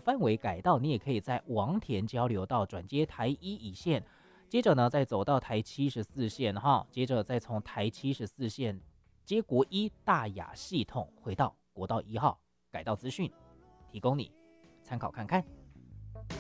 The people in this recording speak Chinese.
范围改道，你也可以在王田交流道转接台1乙线，接着呢再走到台74线哈，接着再从台74线接国一大雅系统回到国道1号改道资讯，提供你参考看看。